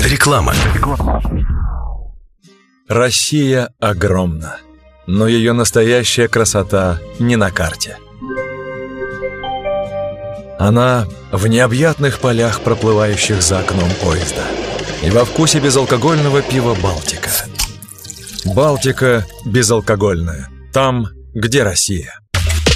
Реклама. Россия огромна, но ее настоящая красота не на карте. Она в необъятных полях, проплывающих за окном поезда, и во вкусе безалкогольного пива «Балтика». «Балтика» безалкогольная, там, где Россия.